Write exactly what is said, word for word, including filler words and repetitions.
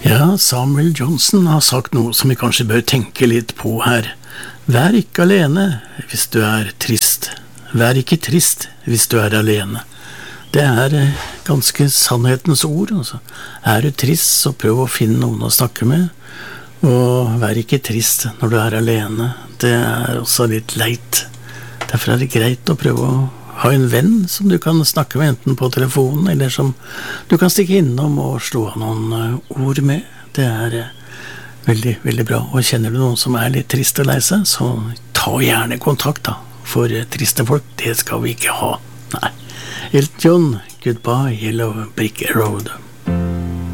Ja, Samuel Johnson har sagt noe som vi kanskje bør tenke litt på her. Vær ikke alene hvis du er trist. Vær ikke trist hvis du er alene. Det er ganske sannhetens ord. Altså. Er du trist, så prøv å finne noen å snakke med. Og vær ikke trist når du er alene. Det er også litt leit. Derfor er det greit å prøve å ha en venn som du kan snakke med, enten på telefonen, eller som du kan stikke innom og slå av noen ord med. Det er veldig, veldig bra. Og kjenner du noen som er litt trist og lei seg, så ta gjerne kontakt da. For triste folk, det skal vi ikke ha. Nei. Elton John, Goodbye Yellow Brick Road.